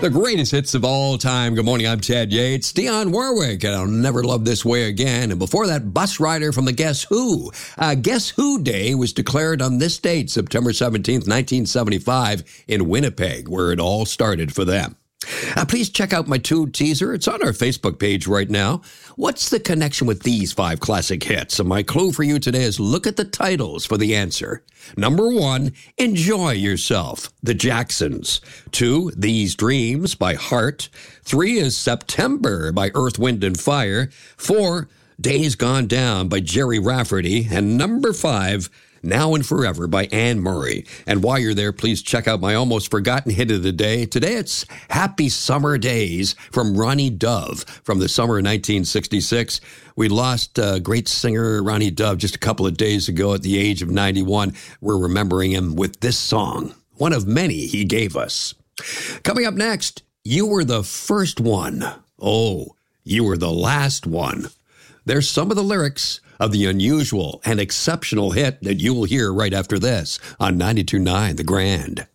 The greatest hits of all time. Good morning, I'm Ted Yates. Dionne Warwick, and I'll Never Love This Way Again. And before that, Bus Rider from the Guess Who. Guess Who Day was declared on this date, September 17th, 1975, in Winnipeg, where it all started for them. Please check out my tune teaser. It's on our Facebook page right now. What's the connection with these 5 classic hits? And my clue for you today is look at the titles for the answer. Number 1, Enjoy Yourself, The Jacksons. 2, These Dreams by Heart. 3 is September by Earth, Wind & Fire. 4, Days Gone Down by Jerry Rafferty. And number 5, Now and Forever by Anne Murray. And while you're there, please check out my almost forgotten hit of the day. Today it's Happy Summer Days from Ronnie Dove from the summer of 1966. We lost great singer Ronnie Dove just a couple of days ago at the age of 91. We're remembering him with this song, one of many he gave us. Coming up next, You Were the First One. Oh, You Were the Last One. There's some of the lyrics of the unusual and exceptional hit that you will hear right after this on 92.9 The Grand.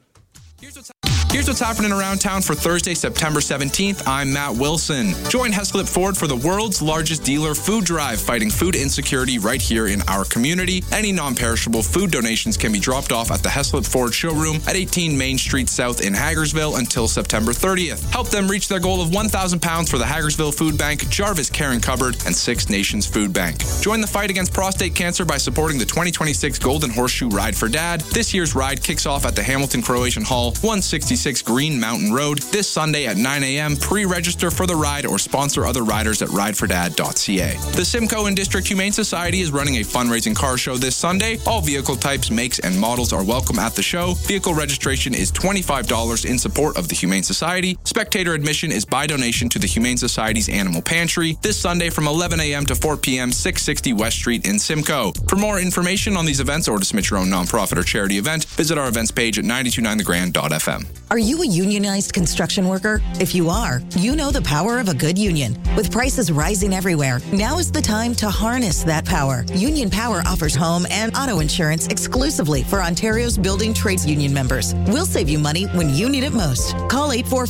Here's what's happening around town for Thursday, September 17th. I'm Matt Wilson. Join Heslip Ford for the world's largest dealer food drive, fighting food insecurity right here in our community. Any non-perishable food donations can be dropped off at the Heslip Ford showroom at 18 Main Street South in Hagersville until September 30th. Help them reach their goal of £1,000 for the Hagersville Food Bank, Jarvis Caring Cupboard, and Six Nations Food Bank. Join the fight against prostate cancer by supporting the 2026 Golden Horseshoe Ride for Dad. This year's ride kicks off at the Hamilton Croatian Hall, 166 Green Mountain Road, this Sunday at 9 a.m. Pre-register for the ride or sponsor other riders at ridefordad.ca. The Simcoe and District Humane Society is running a fundraising car show this Sunday. All vehicle types, makes, and models are welcome at the show. Vehicle registration is $25 in support of the Humane Society. Spectator admission is by donation to the Humane Society's Animal Pantry this Sunday from 11 a.m. to 4 p.m. 660 West Street in Simcoe. For more information on these events or to submit your own nonprofit or charity event, visit our events page at 929thegrand.fm. Are you a unionized construction worker? If you are, you know the power of a good union. With prices rising everywhere, now is the time to harness that power. Union Power offers home and auto insurance exclusively for Ontario's building trades union members. We'll save you money when you need it most. Call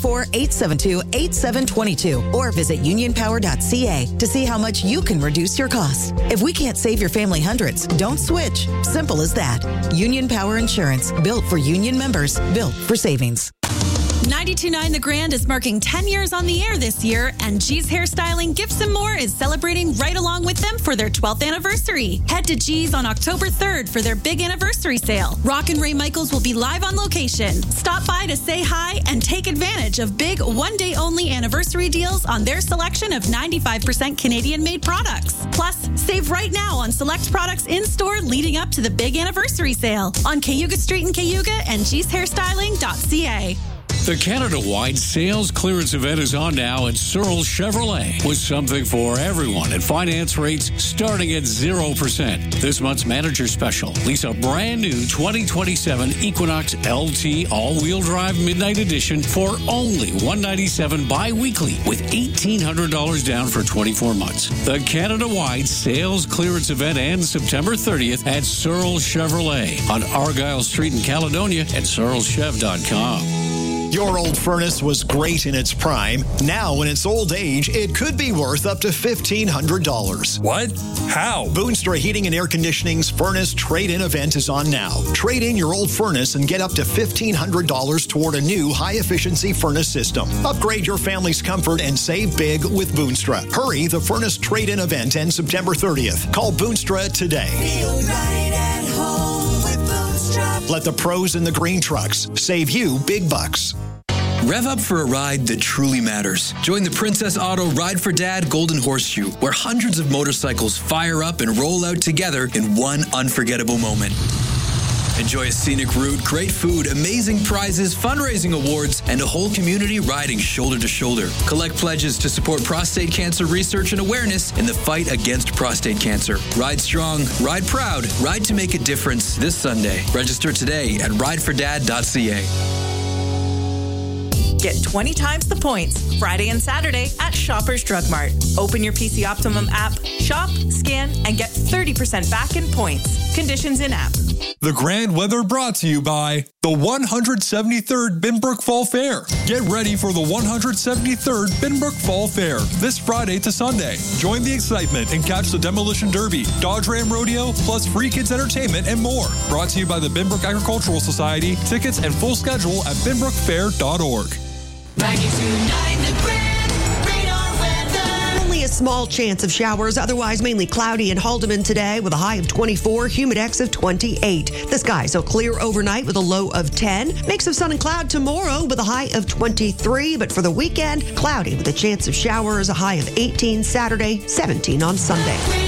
844-872-8722 or visit unionpower.ca to see how much you can reduce your costs. If we can't save your family hundreds, don't switch. Simple as that. Union Power Insurance, built for union members, built for savings. 92.9 The Grand is marking 10 years on the air this year, and G's Hairstyling Gifts and More is celebrating right along with them for their 12th anniversary. Head to G's on October 3rd for their big anniversary sale. Rock and Ray Michaels will be live on location. Stop by to say hi and take advantage of big one-day-only anniversary deals on their selection of 95% Canadian-made products. Plus, save right now on select products in-store leading up to the big anniversary sale on Cayuga Street in Cayuga and G'sHairstyling.ca. The Canada-wide sales clearance event is on now at Searle Chevrolet with something for everyone and finance rates starting at 0%. This month's manager special, lease a brand new 2027 Equinox LT all-wheel drive midnight edition for only $197 bi-weekly with $1,800 down for 24 months. The Canada-wide sales clearance event ends September 30th at Searle Chevrolet on Argyle Street in Caledonia at searlechev.com. Your old furnace was great in its prime. Now, in its old age, it could be worth up to $1,500. What? How? Boonstra Heating and Air Conditioning's Furnace Trade-In event is on now. Trade in your old furnace and get up to $1,500 toward a new high-efficiency furnace system. Upgrade your family's comfort and save big with Boonstra. Hurry, the Furnace Trade-In event ends September 30th. Call Boonstra today. Feel right at home with Boonstra. Let the pros in the green trucks save you big bucks. Rev up for a ride that truly matters. Join the Princess Auto Ride for Dad Golden Horseshoe, where hundreds of motorcycles fire up and roll out together in one unforgettable moment. Enjoy a scenic route, great food, amazing prizes, fundraising awards, and a whole community riding shoulder to shoulder. Collect pledges to support prostate cancer research and awareness in the fight against prostate cancer. Ride strong, ride proud, ride to make a difference this Sunday. Register today at ridefordad.ca. Get 20 times the points Friday and Saturday at Shoppers Drug Mart. Open your PC Optimum app, shop, scan, and get 30% back in points. Conditions in app. The grand weather brought to you by the 173rd Binbrook Fall Fair. Get ready for the 173rd Binbrook Fall Fair this Friday to Sunday. Join the excitement and catch the Demolition Derby, Dodge Ram Rodeo, plus free kids entertainment and more. Brought to you by the Binbrook Agricultural Society. Tickets and full schedule at binbrookfair.org. 92.9 The Grand. A small chance of showers, otherwise mainly cloudy in Haldeman today with a high of 24, humidex of 28. The skies will clear overnight with a low of 10. Mix of sun and cloud tomorrow with a high of 23, but for the weekend, cloudy with a chance of showers, a high of 18 Saturday, 17 on Sunday.